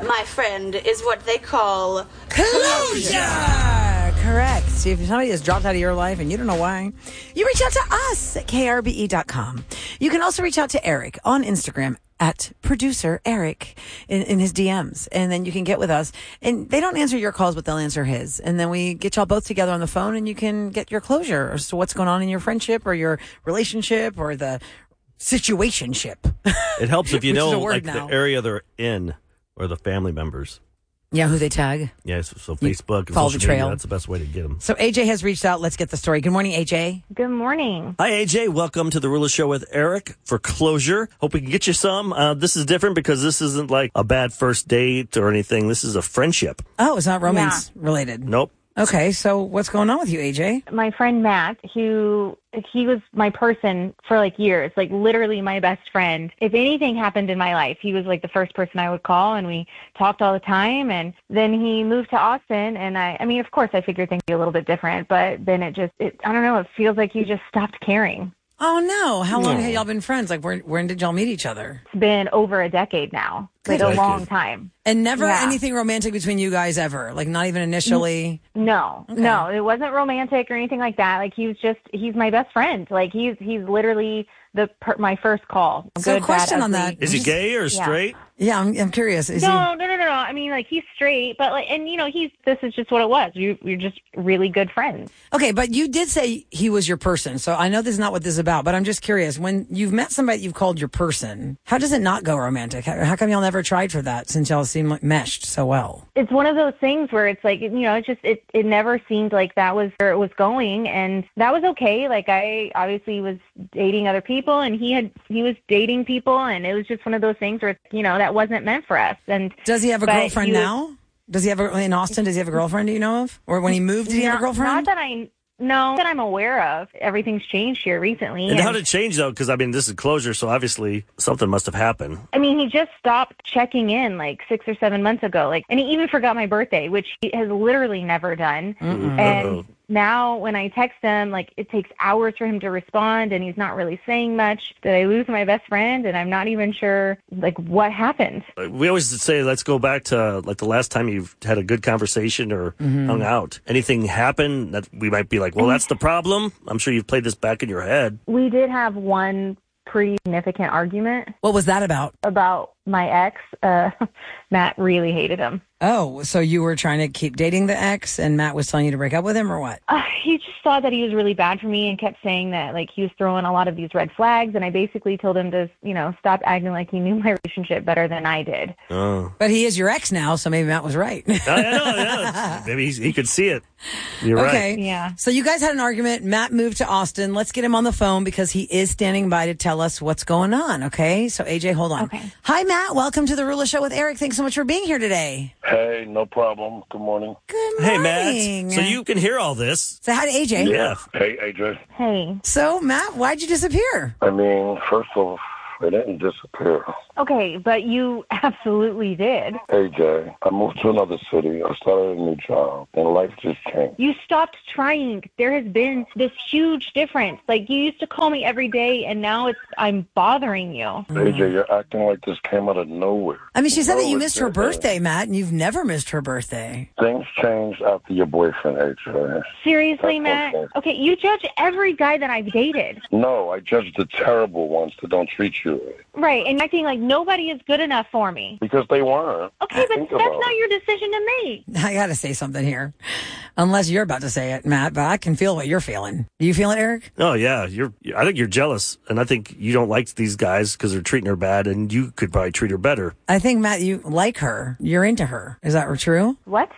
my friend, is what they call closure. Correct. See, if somebody has dropped out of your life and you don't know why, you reach out to us at krbe.com. You can also reach out to Eric on Instagram at producer Eric in his DMs. And then you can get with us. And they don't answer your calls, but they'll answer his. And then we get y'all both together on the phone and you can get your closure as to what's going on in your friendship or your relationship or the situationship. It helps if you know like now. the area they're in or the family members. Yeah, who they tag. Yeah, so Facebook, follow social the trail. media, that's the best way to get them. So AJ has reached out. Let's get the story. Good morning, AJ. Good morning. Hi, AJ. Welcome to the Rula Show with Eric for closure. Hope we can get you some. This is different because this isn't like a bad first date or anything. This is a friendship. Oh, it's not romance related. Nope. Okay, so what's going on with you, AJ? My friend Matt, he was my person for like years, like literally my best friend. If anything happened in my life, he was like the first person I would call, and we talked all the time. And then he moved to Austin, and I mean, of course I figured things would be a little bit different, but then I don't know, it feels like he just stopped caring. Oh no, how long have y'all been friends? Like when did y'all meet each other? It's been over a decade now, like a long time. And never anything romantic between you guys ever? Like not even initially? No, no, it wasn't romantic or anything like that. Like he's my best friend. Like he's literally my first call. So Good, question bad, on ugly. that. Is he gay or straight? Yeah, I'm curious. Is No. I mean, like he's straight, but like, and you know, this is just what it was. We're just really good friends. Okay, but you did say he was your person, so I know this is not what this is about, but I'm just curious. When you've met somebody you've called your person, how does it not go romantic? How come y'all never tried for that since y'all seem like meshed so well? It's one of those things where it's like, you know, it never seemed like that was where it was going, and that was okay. Like I obviously was dating other people, and he was dating people, and it was just one of those things where, you know, that wasn't meant for us. And does he have a girlfriend now? Does he have in Austin? Does he have a girlfriend? Do you know of? Or when he moved, did he have a girlfriend? Not that I'm aware of. Everything's changed here recently. And how did it change, though? Because, I mean, this is closure, so obviously something must have happened. I mean, he just stopped checking in like 6 or 7 months ago. And he even forgot my birthday, which he has literally never done. Mm-mm. And now when I text him, like it takes hours for him to respond, and he's not really saying much. Did I lose my best friend? And I'm not even sure like what happened. We always say, let's go back to like the last time you've had a good conversation or hung out. Anything happen that we might be like, well, that's the problem? I'm sure you've played this back in your head. We did have one pretty significant argument. What was that about? About my ex. Matt really hated him. Oh, so you were trying to keep dating the ex and Matt was telling you to break up with him or what? He just thought that he was really bad for me and kept saying that like he was throwing a lot of these red flags, and I basically told him to, you know, stop acting like he knew my relationship better than I did. Oh. But he is your ex now, so maybe Matt was right. Yeah. Maybe he could see it. You're okay. right. Yeah. So you guys had an argument. Matt moved to Austin. Let's get him on the phone because he is standing by to tell us what's going on, okay? So AJ, hold on. Okay. Hi, Matt. Welcome to the Rula Show with Eric. Thanks so much for being here today. Hey, no problem. Good morning. Good Hey, morning. Matt. So you can hear all this. Say hi to AJ. Yeah. Hey, AJ. Hey. So, Matt, why'd you disappear? I mean, first off, I didn't disappear. Okay, but you absolutely did. AJ, I moved to another city. I started a new job, and life just changed. You stopped trying. There has been this huge difference. Like, you used to call me every day, and now I'm bothering you. AJ, you're acting like this came out of nowhere. I mean, she said that you No, missed her it didn't. birthday, Matt, and you've never missed her birthday. Things changed after your boyfriend, AJ. Seriously, That's Matt? okay. Okay, you judge every guy that I've dated. No, I judge the terrible ones that don't treat you right. Right, and acting like nobody is good enough for me. Because they weren't. Okay, but Think that's about not it. your decision to make. I got to say something here. Unless you're about to say it, Matt, but I can feel what you're feeling. Do you feel it, Eric? Oh, yeah. I think you're jealous, and I think you don't like these guys because they're treating her bad, and you could probably treat her better. I think, Matt, you like her. You're into her. Is that true? What?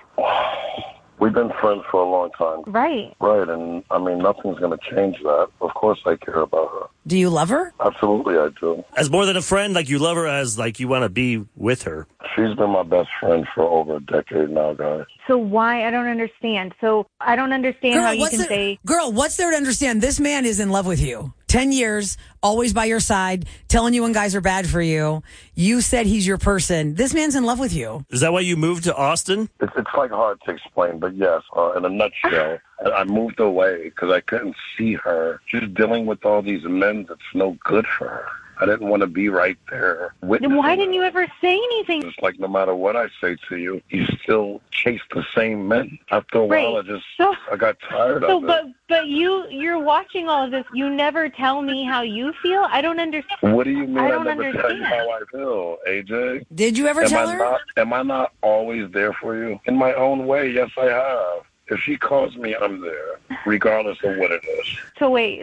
We've been friends for a long time. Right. Right, and I mean, nothing's going to change that. Of course I care about her. Do you love her? Absolutely, I do. As more than a friend, like you love her as like you want to be with her. She's been my best friend for over a decade now, guys. So why? I don't understand. So I don't understand how you can say... Girl, what's there to understand? This man is in love with you. 10 years, always by your side, telling you when guys are bad for you. You said he's your person. This man's in love with you. Is that why you moved to Austin? It's like hard to explain, but yes, in a nutshell, I moved away because I couldn't see her. She's dealing with all these men that's no good for her. I didn't want to be right there. Then why didn't you ever say anything? It's like no matter what I say to you, you still chase the same men. After a while, I got tired of it. But you're watching all of this. You never tell me how you feel. I don't understand. What do you mean? I never tell you understand. how I feel, AJ. Did you ever tell her? Am I not always there for you? In my own way, yes, I have. If she calls me, I'm there, regardless of what it is. So wait,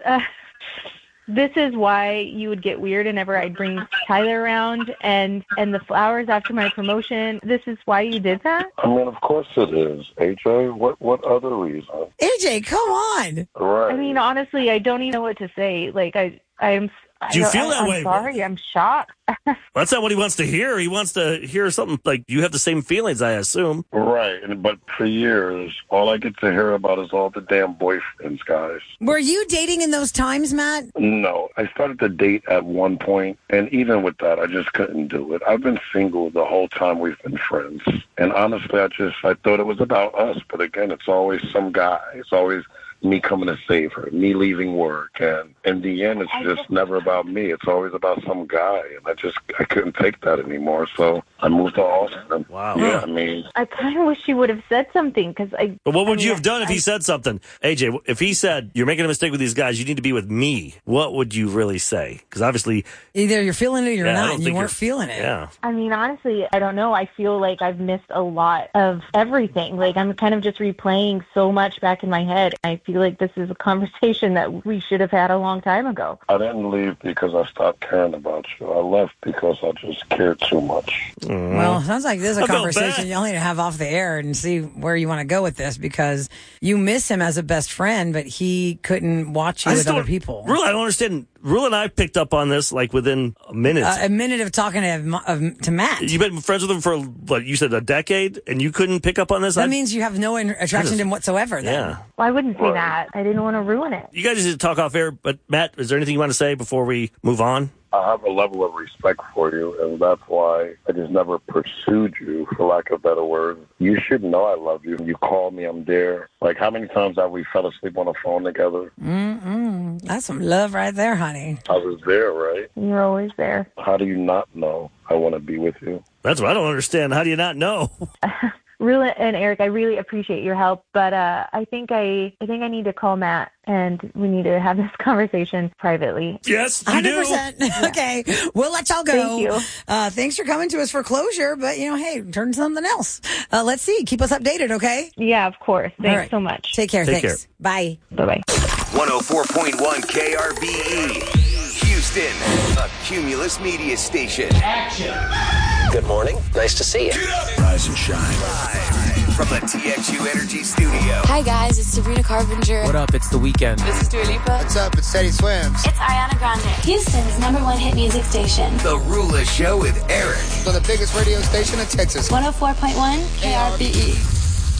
this is why you would get weird whenever I'd bring Tyler around and the flowers after my promotion. This is why you did that? I mean, of course it is, AJ. What other reason? AJ, come on. Right. I mean, honestly, I don't even know what to say. Like, I'm Do you feel that way? I'm sorry. I'm shocked. That's not what he wants to hear. He wants to hear something like you have the same feelings, I assume. Right. But for years, all I get to hear about is all the damn boyfriends, guys. Were you dating in those times, Matt? No. I started to date at one point, and even with that, I just couldn't do it. I've been single the whole time we've been friends. And honestly, I thought it was about us. But again, it's always some guy. It's always me coming to save her, me leaving work. And in the end, it's just never about me. It's always about some guy. And I couldn't take that anymore. So I moved to Austin. Wow. Yeah, I mean. I kind of wish you would have said something because But what would you have done if he said something? AJ, if he said, you're making a mistake with these guys, you need to be with me, what would you really say? Because obviously. Either you're feeling it or you're not, and you you're weren't feeling it. Yeah. I mean, honestly, I don't know. I feel like I've missed a lot of everything. Like, I'm kind of just replaying so much back in my head. I feel like this is a conversation that we should have had a long time ago. I didn't leave because I stopped caring about you. I left because I just cared too much. Well, sounds like this is a I felt conversation bad. you only need to have off the air and see where you want to go with this, because you miss him as a best friend, but he couldn't watch you with other people. Really, I don't understand. Rula and I picked up on this like within a minute. A minute of talking to Matt. You've been friends with him for, what, you said a decade, and you couldn't pick up on this? That means you have no attraction to him whatsoever then. Yeah. Well, I wouldn't say that. I didn't want to ruin it. You guys just need to talk off air, but Matt, is there anything you want to say before we move on? I have a level of respect for you, and that's why I just never pursued you, for lack of better words. You should know I love you. You call me, I'm there. Like, how many times have we fell asleep on the phone together? That's some love right there, honey. I was there, right? You're always there. How do you not know I want to be with you? That's what I don't understand. How do you not know? Rula and Eric, I really appreciate your help, but I think I need to call Matt, and we need to have this conversation privately. Yes, you 100%. do. Okay, we'll let y'all go. Thank you. Thanks for coming to us for closure, but, hey, turn to something else. Let's see. Keep us updated, okay? Yeah, of course. All Thanks right. so much. Take care. Take Thanks. Bye. Bye-bye. 104.1 KRBE. Houston, a Cumulus media station. Good morning. Nice to see you. Rise and shine. Live from the TXU Energy Studio. Hi guys, it's Sabrina Carpenter. What up? It's The Weeknd. This is Dua Lipa. What's up? It's Teddy Swims. It's Ariana Grande. Houston's #1 hit music station. The Rula Show with Eric. On the biggest radio station in Texas. 104.1 KRBE.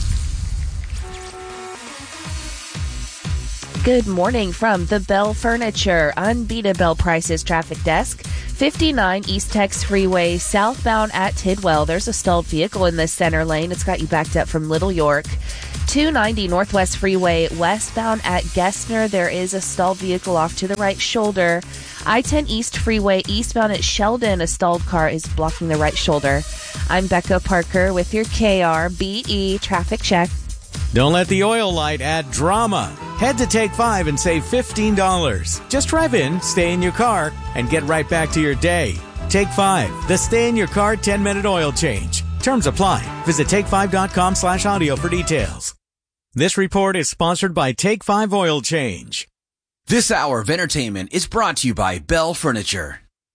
Good morning from the Bell Furniture Unbeatable Prices Traffic Desk. 59 East Tex Freeway, southbound at Tidwell. There's a stalled vehicle in the center lane. It's got you backed up from Little York. 290 Northwest Freeway, westbound at Gessner. There is a stalled vehicle off to the right shoulder. I-10 East Freeway, eastbound at Sheldon. A stalled car is blocking the right shoulder. I'm Becca Parker with your KRBE Traffic Check. Don't let the oil light add drama. Head to Take 5 and save $15. Just drive in, stay in your car, and get right back to your day. Take 5, the stay in your car 10-minute oil change. Terms apply. Visit take5.com/audio for details. This report is sponsored by Take 5 Oil Change. This hour of entertainment is brought to you by Bell Furniture.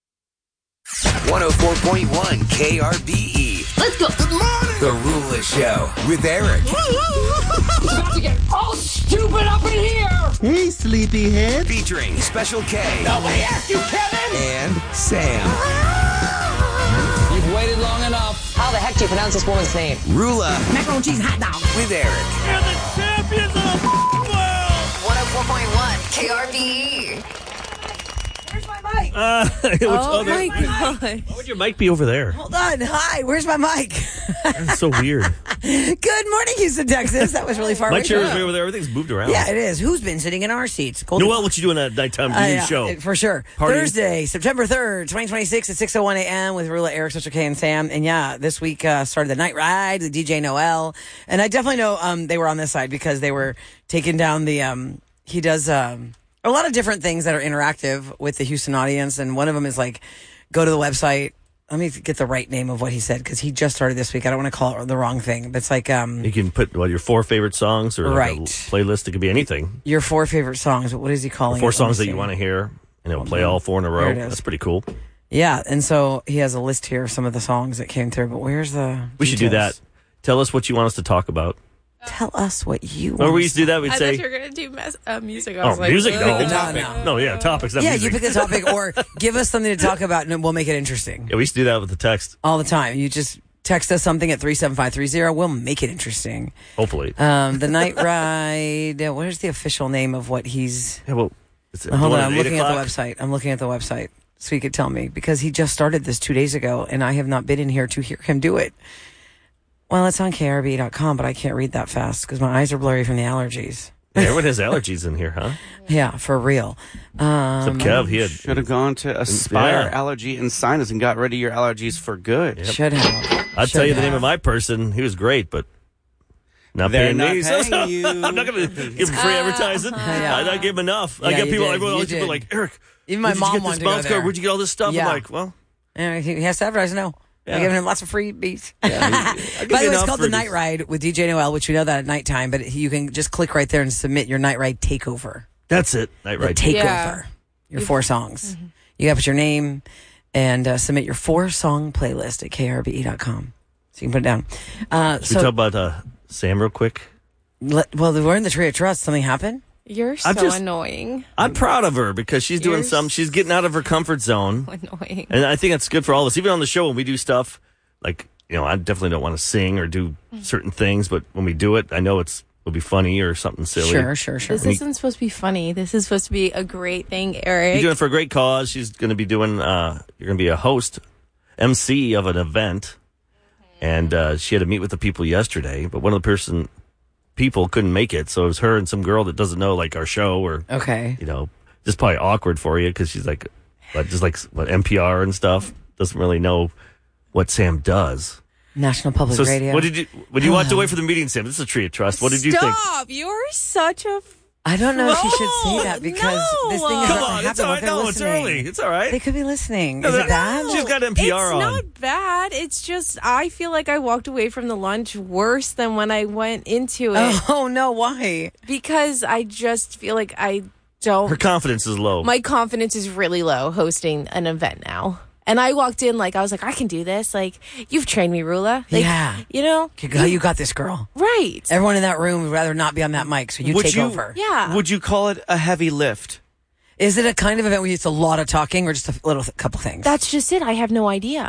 104.1 KRBE. Let's go. Good morning. The Rula Show with Eric. It's about to get all stupid up in here. Hey, sleepyhead. Featuring Special K. Nobody asked you, Kevin. And Sam. You've waited long enough. How the heck do you pronounce this woman's name? Rula Macaroni cheese hot dog. with Eric. You're the champions of the world. 104.1 KRBE. Here's my mic? Oh my God. Why would your mic be over there? Hold on. Hi, where's my mic? That's so weird. Good morning, Houston, Texas. That was really far away. My chair is way over there. Everything's moved around. Yeah, it is. Who's been sitting in our seats? Noel, what you doing at nighttime show? For sure. Party. Thursday, September 3rd, 2026 at 6:01 a.m. with Rula, Eric, Sister K, and Sam. And yeah, this week started the night ride with DJ Noel. And I definitely know they were on this side because they were taking down the, he does a lot of different things that are interactive with the Houston audience. And one of them is like, go to the website. Let me get the right name of what he said because he just started this week. I don't want to call it the wrong thing, but it's like you can put your 4 favorite songs or right. like a playlist. It could be anything. Your 4 favorite songs. What is he calling? 4 songs that you want to hear, and it'll play all 4 in a row. That's pretty cool. Yeah, and so he has a list here of some of the songs that came through. But where's the? We should do that. Tell us what you want us to talk about. Tell us what you want. Or we used to do that. We'd I say. thought you were going to do music. I was like, music? no. No, yeah, topics. Not music. You pick the topic or give us something to talk about and we'll make it interesting. Yeah, we used to do that with the text. All the time. You just text us something at 37530. We'll make it interesting. Hopefully. The night ride. Where's the official name of what he's. Yeah, well, hold on. I'm looking at the website. So he could tell me because he just started this 2 days ago and I have not been in here to hear him do it. Well, it's on krb.com, but I can't read that fast because my eyes are blurry from the allergies. Yeah, everyone has allergies in here, huh? Yeah, for real. Except Kev, he should have gone to Aspire Allergy and Sinus and got rid of your allergies for good. Yep. Should have. I'd tell you the name of my person. He was great, but not paying me. You. I'm not going to give him free advertising. I gave him enough. I get people. Everyone always people like Eric. Even my mom wanted to go there. Where'd you get all this stuff? Yeah. I'm like, well, he has to advertise. No. Yeah. I'm giving him lots of free beats. Yeah, By the way, it's called The Night Ride with DJ Noel, which we know that at nighttime, but you can just click right there and submit your Night Ride takeover. That's it. Night Ride takeover. Yeah. Your 4 songs. Mm-hmm. You got to put your name and submit your 4-song playlist at krbe.com. So you can put it down. Should we talk about Sam real quick? Well, we're in the Tree of Trust. Something happened? You're so annoying. I'm proud of her because she's doing something. She's getting out of her comfort zone. Annoying. And I think that's good for all of us. Even on the show when we do stuff, like, I definitely don't want to sing or do certain things, but when we do it, I know it'll be funny or something silly. Sure. This isn't supposed to be funny. This is supposed to be a great thing, Eric. You're doing it for a great cause. She's going to be doing, you're going to be a host, MC of an event. And she had to meet with the people yesterday, but one of the people couldn't make it, so it was her and some girl that doesn't know like our show or just probably awkward for you because she's like just like what NPR and stuff, doesn't really know what Sam does. National Public Radio. What did you when you walked away from the meeting, Sam? This is a Tree of Trust. What did you think? Stop! You're such a I don't know if you should say that because this thing is come on, it's all right. No, it's early. It's all right. They could be listening. Is it bad? She's got NPR on. It's not bad. It's just I feel like I walked away from the lunch worse than when I went into it. Oh no, why? Because I just feel like I don't. Her confidence is low. My confidence is really low hosting an event now. And I walked in I was like, I can do this. Like, you've trained me, Rula. Like, yeah. You got this, girl. Right. Everyone in that room would rather not be on that mic, so you take over. Yeah. Would you call it a heavy lift? Is it a kind of event where it's a lot of talking or just a couple things? That's just it. I have no idea.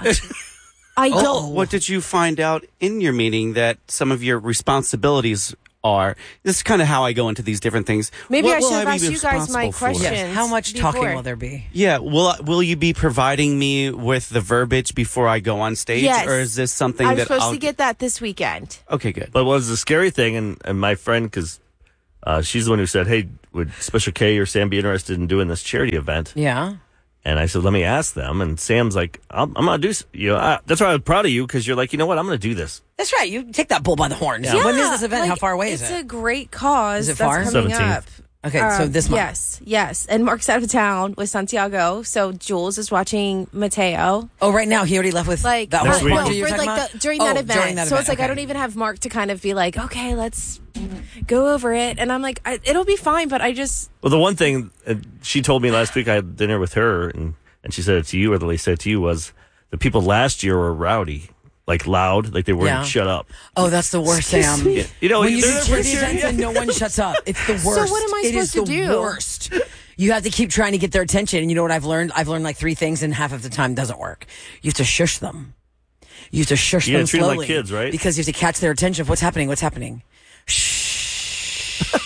I don't. What did you find out in your meeting that some of your responsibilities are? This is kind of how I go into these different things. Maybe I should have asked you guys my questions. Yes. How much talking will there be? Yeah. Will you be providing me with the verbiage before I go on stage? Yes. Or is this something I'm that supposed to get that this weekend? Okay, good. But what was the scary thing, and my friend, because she's the one who said, hey, would Special K or Sam be interested in doing this charity event? Yeah. And I said, let me ask them. And Sam's like, I'm going to do, that's why I'm proud of you, because you're like, you know what, I'm going to do this. That's right. You take that bull by the horns. Yeah. When is this event? How far away is it? It's a great cause. Is it far? That's coming 17th. up. Okay, so this month. Yes. And Mark's out of town with Santiago, so Jules is watching Mateo. Oh, right now he already left with that Next week. party you're for talking about? during that event. During that so event. it's like I don't even have Mark to kind of be like, okay, let's go over it. And I'm like, it'll be fine, but I just... Well, the one thing she told me last week, I had dinner with her, and she said it to you, or they said it to you, was the people last year were rowdy. Like loud, like they wouldn't shut up. Oh, that's the worst, Sam. When you do charity events and no one shuts up, it's the worst. So what am I supposed to do? It is the worst. You have to keep trying to get their attention. And you know what I've learned? I've learned like 3 things, and half of the time doesn't work. You have to shush them. You have to shush them treat slowly. them like kids, right? Because you have to catch their attention. What's happening? Shh.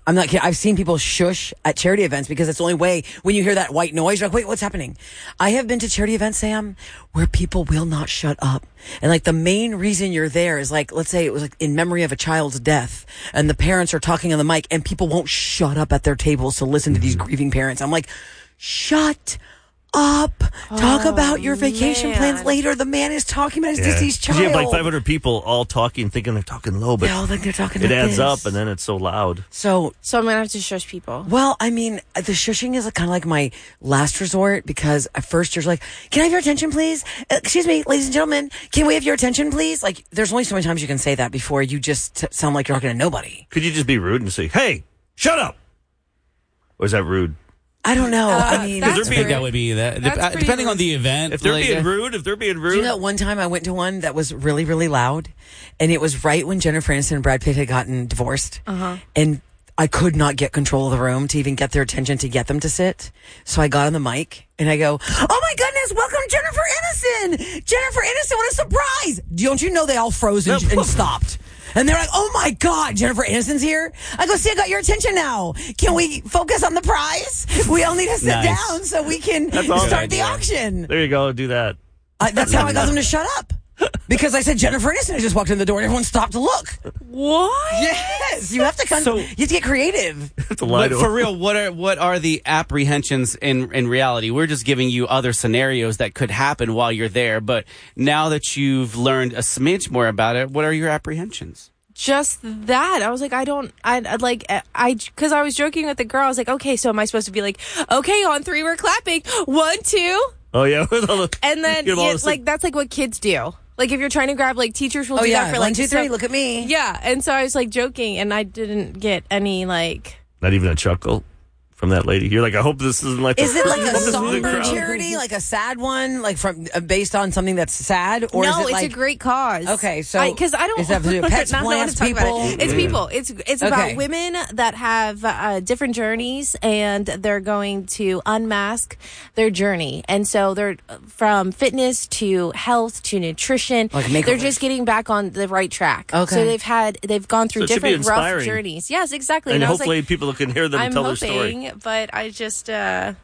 I'm not kidding. I've seen people shush at charity events because it's the only way when you hear that white noise, you're like, wait, what's happening? I have been to charity events, Sam, where people will not shut up. And like the main reason you're there is like, let's say it was like in memory of a child's death and the parents are talking on the mic and people won't shut up at their tables to listen to these grieving parents. I'm like, shut up. Talk about your vacation plans later. The man is talking about his deceased child. You have like 500 people all talking, thinking they're talking low, but they all think they're talking it like adds this. up and then it's so loud. So I'm going to have to shush people. Well, I mean, the shushing is kind of like my last resort because at first you're like, can I have your attention, please? Excuse me, ladies and gentlemen, can we have your attention, please? Like, there's only so many times you can say that before you just sound like you're talking to nobody. Could you just be rude and say, hey, shut up? Or is that rude? I don't know. I mean, I think that would be that. Depending on the event. If they're being rude. Do you know one time I went to one that was really, really loud? And it was right when Jennifer Aniston and Brad Pitt had gotten divorced. And I could not get control of the room to even get their attention to get them to sit. So I got on the mic and I go, oh my goodness, welcome Jennifer Aniston. Jennifer Aniston, what a surprise. Don't you know they all froze and stopped? And they're like, oh my God, Jennifer Aniston's here? I go, see, I got your attention now. Can we focus on the prize? We all need to sit down so we can start the auction. There you go, do that. That's how I got them to shut up. Because I said Jennifer Aniston had just walked in the door and everyone stopped to look. What? Yes, you have to you have to get creative. But for real, what are the apprehensions in reality? We're just giving you other scenarios that could happen while you're there. But now that you've learned a smidge more about it, what are your apprehensions? Just that. I was like, because I was joking with the girl. I was like, okay, so am I supposed to be like, okay, on 3 we're clapping, 1, 2. Oh yeah, and then that's like what kids do. Like if you're trying to grab, like teachers will do that for 1, 2, 3. Look at me. Yeah, and so I was like joking, and I didn't get any like. Not even a chuckle from that lady. You're like, I hope this isn't like. Is it like a somber charity, like a sad one, like from based on something that's sad, or no? Is it it's a great cause. Okay, so because I don't. Is that pets, plants, people? It's people. It's about women that have different journeys, and they're going to unmask their journey, and so they're from fitness to health to nutrition. They're just getting back on the right track. Okay, so they've gone through different rough journeys. Yes, exactly. And hopefully people can hear them tell their story. But I just now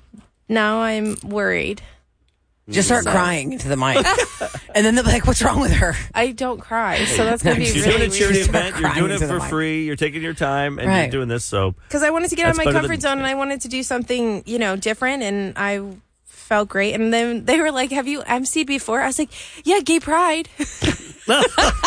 I'm worried. Just start crying into the mic, and then they're like, "What's wrong with her?" I don't cry, so that's gonna be you're really doing a charity weird. event. You're doing it for free. You're taking your time, and you're doing this. So because I wanted to get out of my comfort zone, and I wanted to do something different, and I felt great. And then they were like, "Have you emceed before?" I was like, "Yeah, Gay Pride." And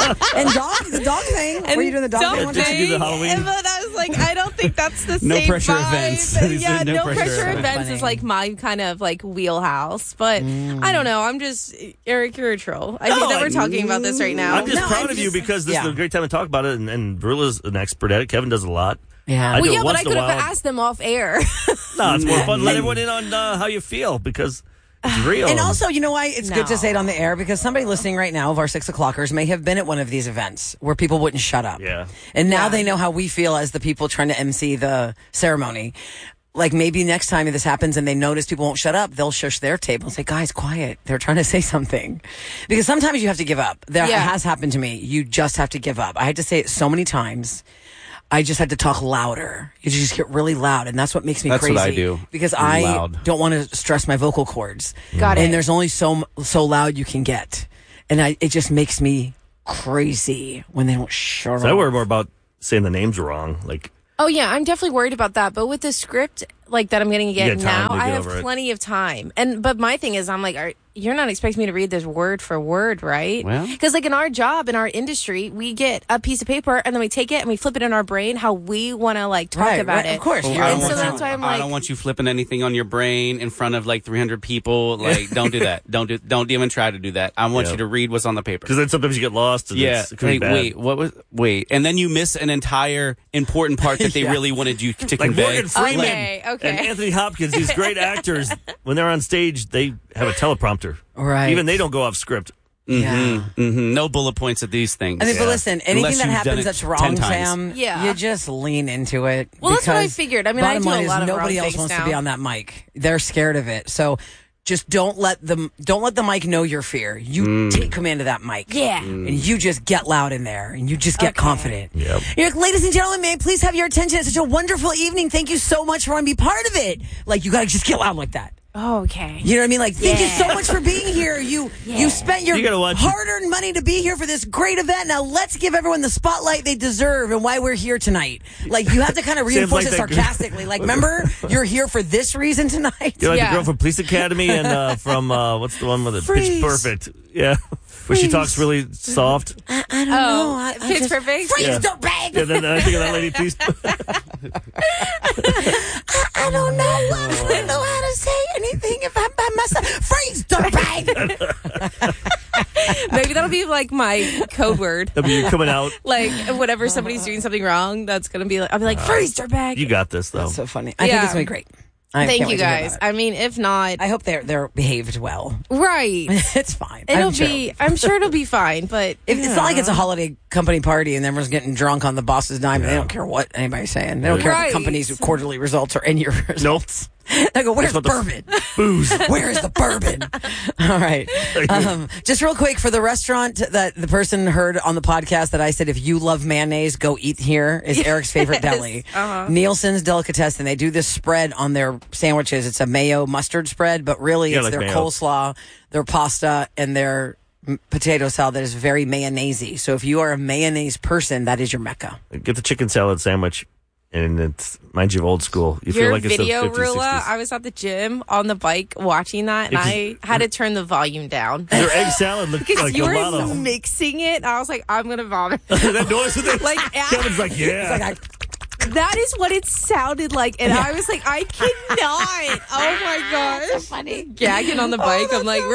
the dog thing. Were you doing the dog thing? Did you do the Halloween? But I was like, I don't think that's the no same pressure vibe. events. Yeah, no pressure events is like my kind of like wheelhouse. But I don't know. I'm just Eric, you're a troll. I think that we're talking about this right now. I'm just proud of you because this is a great time to talk about it. And Verilla's an expert at it. Kevin does a lot. Yeah. But I could have asked them off air. No, it's more fun. Let everyone in on how you feel because. It's real. And also, you know why it's good to say it on the air? Because somebody listening right now of our 6 o'clockers may have been at one of these events where people wouldn't shut up. Yeah. And now they know how we feel as the people trying to MC the ceremony. Like maybe next time this happens and they notice people won't shut up, they'll shush their table and say, guys, quiet. They're trying to say something. Because sometimes you have to give up. It has happened to me. You just have to give up. I had to say it so many times. I just had to talk louder. You just get really loud, and that's what makes me crazy. That's what I do. Because I don't want to stress my vocal cords. Got it. And there's only so loud you can get. And it just makes me crazy when they don't shut up. So I worry more about saying the names wrong. Like, oh, yeah, I'm definitely worried about that. But with the script like that I'm going to get now, I have plenty of time. But my thing is, I'm like, you're not expecting me to read this word for word, right? Because like in our job, in our industry, we get a piece of paper and then we take it and we flip it in our brain how we want to like talk about it. Of course. And so that's why I'm like, I don't want you flipping anything on your brain in front of like 300 people. Like, don't do that. Don't even try to do that. I want you to read what's on the paper. Because then sometimes you get lost. And it could be bad. Wait. And then you miss an entire important part that they really wanted you to convey. Like Morgan Freeman okay. and Anthony Hopkins, these great actors, when they're on stage, they have a teleprompter. Right. Even they don't go off script. No bullet points at these things. I mean, but listen, anything that happens that's wrong, Sam, you just lean into it. Well, that's what I figured. I mean, I do a lot of nobody wrong else things wants now. to be on that mic. They're scared of it. So just don't let the mic know your fear. You take command of that mic. Yeah. And you just get loud in there and you just get confident. Yep. You're like, ladies and gentlemen, may I please have your attention? It's such a wonderful evening. Thank you so much for wanting to be part of it. Like, you got to just get loud like that. Oh, okay. You know what I mean? Like, thank you so much for being here. You spent your hard-earned money to be here for this great event. Now let's give everyone the spotlight they deserve and why we're here tonight. Like, you have to kind of reinforce it sarcastically. Like, remember, you're here for this reason tonight. You're like the girl from Police Academy and from what's the one with it? Pitch Perfect. Yeah. Where she talks really soft. I don't know. Pitch Perfect? Freeze, don't bang! Yeah, then I think of that lady, please. I don't know. I don't know how to say anything if I'm by myself. Freeze, don't bang! Maybe that'll be like my code word. That'll be you coming out. Like, whenever somebody's doing something wrong, that's going to be like, I'll be like, freeze, don't bang! You got this, though. That's so funny. I think it's going to be great. Thank you guys. I mean, if not, I hope they're behaved well. Right. It's fine. I'm sure it'll be fine, but it's not like it's a holiday company party and everyone's getting drunk on the boss's dime and they don't care what anybody's saying. They don't care if the company's quarterly results or any results. Nope. They go, where's the bourbon? Booze. Where is the bourbon? All right. Just real quick, for the restaurant that the person heard on the podcast that I said, if you love mayonnaise, go eat here, is Eric's favorite deli. Nielsen's Delicatessen. They do this spread on their sandwiches. It's a mayo mustard spread, but really it's their coleslaw, their pasta, and their potato salad that is very mayonnaise-y. So if you are a mayonnaise person, that is your mecca. Get the chicken salad sandwich. And it reminds you of old school. You feel like it's the 50s, 60s. I was at the gym on the bike watching that, and I had to turn the volume down. Your egg salad looked like you a lot of were mixing it, and I was like, I'm going to vomit. That noise with it? Like, Kevin's like, yeah. That is what it sounded like, and I was like, I cannot. Oh my gosh. So funny. Gagging on the bike. I'm like,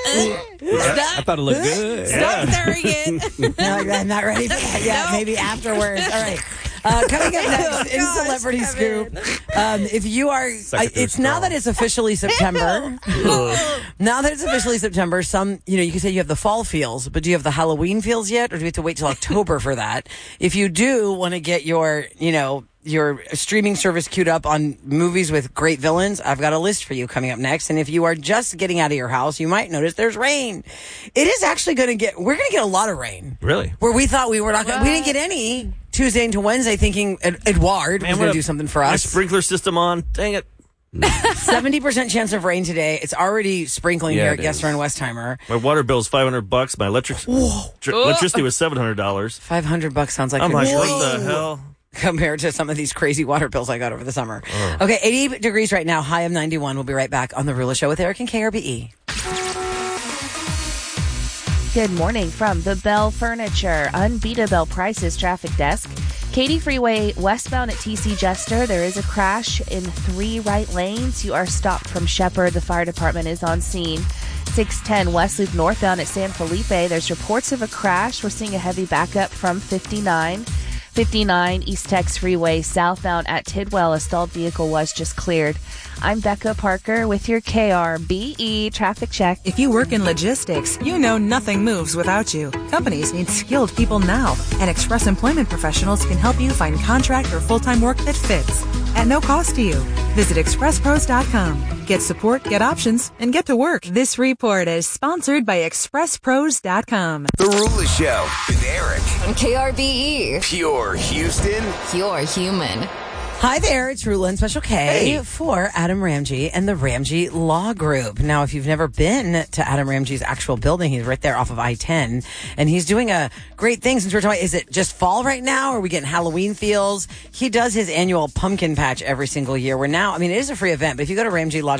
I thought it looked good. Stop stirring it. I'm not ready for that yet. Maybe afterwards. All right. Coming up next in Celebrity Scoop, if you are, it's now that it's officially September. Now that it's officially September, you can say you have the fall feels, but do you have the Halloween feels yet, or do you have to wait till October for that? If you do want to get your streaming service queued up on movies with great villains, I've got a list for you coming up next. And if you are just getting out of your house, you might notice there's rain. It is actually we're going to get a lot of rain. Really? Where we thought we were not going to, we didn't get any Tuesday into Wednesday thinking Edouard was going to do something for us. My sprinkler system on. Dang it. 70% chance of rain today. It's already sprinkling here at Guest Run Westheimer. My water bill's $500. My electricity was $700. $500 sounds like I'm like, what the hell? Compared to some of these crazy water bills I got over the summer. Okay, 80 degrees right now, high of 91. We'll be right back on The Rula Show with Eric and KRBE. Good morning from the Bell Furniture Unbeatable Prices Traffic Desk. Katy Freeway westbound at TC Jester. There is a crash in 3 right lanes. You are stopped from Shepherd. The fire department is on scene. 610 West Loop northbound at San Felipe. There's reports of a crash. We're seeing a heavy backup from 59. 59 East Tex Freeway southbound at Tidwell. A stalled vehicle was just cleared. I'm Becca Parker with your KRBE traffic check. If you work in logistics, you know nothing moves without you. Companies need skilled people now, and Express Employment Professionals can help you find contract or full-time work that fits at no cost to you. Visit expresspros.com. Get support, get options, and get to work. This report is sponsored by expresspros.com. The Rula Show with Eric. On KRBE. Pure Houston. Pure human. Hi there, it's Rula and Special K for Adam Ramsey and the Ramsey Law Group. Now, if you've never been to Adam Ramsey's actual building, he's right there off of I-10, and he's doing a great thing. Since we're talking, is it just fall right now, or are we getting Halloween feels? He does his annual pumpkin patch every single year. It is a free event, but if you go to Ramsey Law